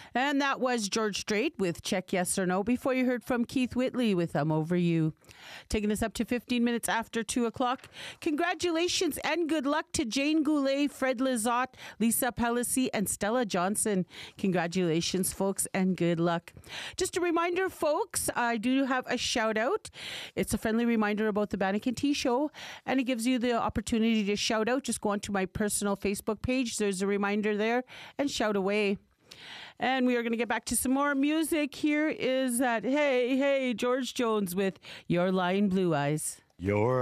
And that was George Strait with Check Yes or No. Before you heard from Keith Whitley with I'm Over You. Taking us up to 15 minutes after 2 o'clock. Congratulations and good luck to Jane Goulet, Fred Lizotte, Lisa Pelosi, and Stella Johnson. Congratulations, folks, and good luck. Just a reminder, folks, I do have a shout out. It's a friendly reminder about the Bannikin Tea Show, and it gives you the opportunity to shout out. Just go onto my personal Facebook page. There's a reminder there, and shout away. And we are going to get back to some more music. Here is that Hey, Hey, George Jones with Your Lying Blue Eyes. Your